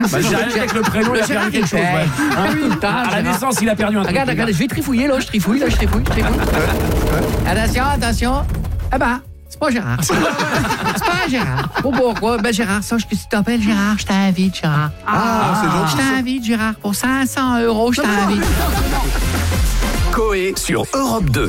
J'ai rien avec le prénom, il a perdu quelque chose. À la naissance, il a perdu un truc. Regarde, je vais trifouiller, là, je trifouille. Attention. Ah bah, c'est pas Gérard. C'est pas Gérard. Pourquoi? Ben Gérard, sache que si tu t'appelles Gérard, je t'invite, Gérard. C'est gentil. Je t'invite, Gérard, pour 500 €, je t'invite. Coé sur Europe 2.